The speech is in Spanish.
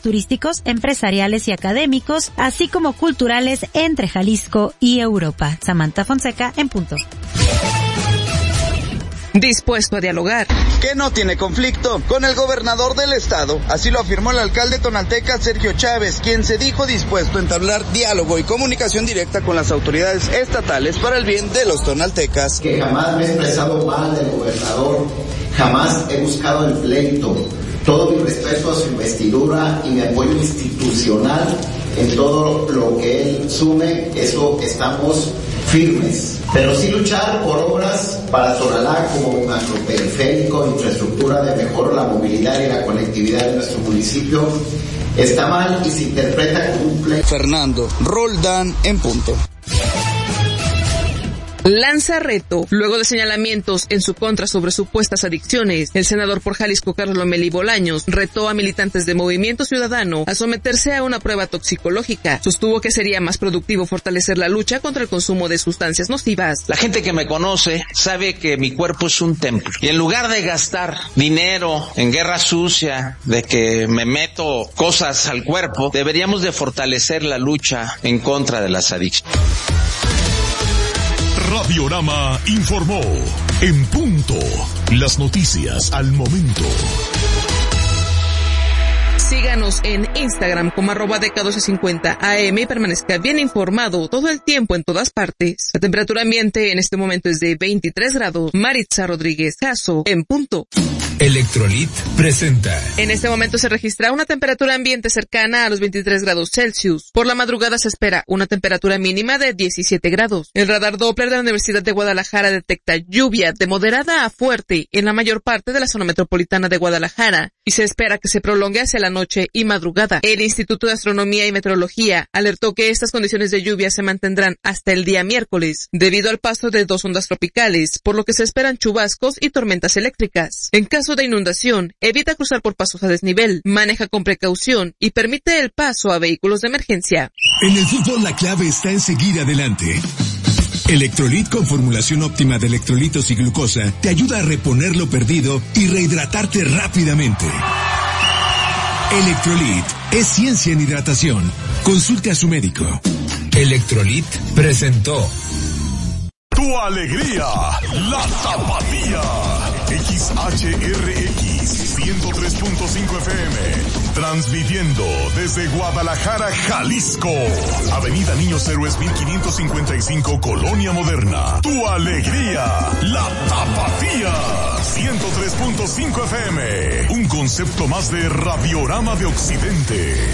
turísticos, empresariales y académicos, así como culturales entre Jalisco y Europa. Samantha Fonseca, en punto. Dispuesto a dialogar. Que no tiene conflicto con el gobernador del estado. Así lo afirmó el alcalde tonalteca Sergio Chávez, quien se dijo dispuesto a entablar diálogo y comunicación directa con las autoridades estatales para el bien de los tonaltecas. Que jamás me he expresado mal del gobernador, jamás he buscado el pleito. Todo mi respeto a su investidura y mi apoyo institucional en todo lo que él sume, eso estamos firmes. Pero sí luchar por obras para Tonalá como macroperiférico, infraestructura de mejora la movilidad y la conectividad de nuestro municipio está mal y se interpreta como un pleito. Fernando Roldán, en punto. Lanza reto. Luego de señalamientos en su contra sobre supuestas adicciones, el senador por Jalisco Carlos Lomelí Bolaños retó a militantes de Movimiento Ciudadano a someterse a una prueba toxicológica. Sostuvo que sería más productivo fortalecer la lucha contra el consumo de sustancias nocivas. La gente que me conoce sabe que mi cuerpo es un templo. Y en lugar de gastar dinero en guerra sucia, de que me meto cosas al cuerpo, deberíamos de fortalecer la lucha en contra de las adicciones. Radiorama informó. En punto. Las noticias al momento. Síganos en Instagram como @DK1250AM y permanezca bien informado todo el tiempo en todas partes. La temperatura ambiente en este momento es de 23 grados. Maritza Rodríguez Caso, en punto. Electrolit presenta. En este momento se registra una temperatura ambiente cercana a los 23 grados Celsius. Por la madrugada se espera una temperatura mínima de 17 grados. El radar Doppler de la Universidad de Guadalajara detecta lluvia de moderada a fuerte en la mayor parte de la zona metropolitana de Guadalajara y se espera que se prolongue hacia la noche y madrugada. El Instituto de Astronomía y Meteorología alertó que estas condiciones de lluvia se mantendrán hasta el día miércoles, debido al paso de 2 ondas tropicales, por lo que se esperan chubascos y tormentas eléctricas. En caso de inundación, evita cruzar por pasos a desnivel, maneja con precaución y permite el paso a vehículos de emergencia. En el fútbol la clave está en seguir adelante. Electrolit con formulación óptima de electrolitos y glucosa te ayuda a reponer lo perdido y rehidratarte rápidamente. Electrolit es ciencia en hidratación. Consulte a su médico. Electrolit presentó. Tu alegría, la tapatía. XHRX 103.5 FM. Transmitiendo desde Guadalajara, Jalisco. Avenida Niños Héroes 1555, Colonia Moderna. Tu alegría, la tapatía. 103.5 FM. Un concepto más de Radiorama de Occidente.